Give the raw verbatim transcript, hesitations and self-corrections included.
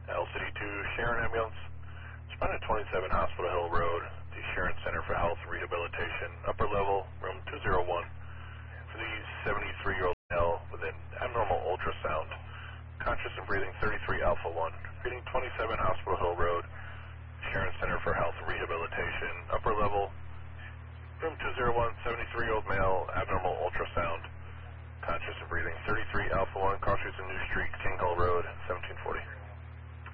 L City two, Sharon Ambulance. Responding to twenty-seven Hospital Hill Road, the Sharon Center for Health and Rehabilitation, upper level, room two oh one. For the seventy-three-year-old male with an abnormal ultrasound, conscious and breathing thirty-three Alpha one. Reading twenty-seven Hospital Hill Road, Sharon Center for Health and Rehabilitation, upper level, room two oh one, seventy-three-year-old male, abnormal ultrasound, conscious and breathing thirty-three Alpha one, cross streets and New Street.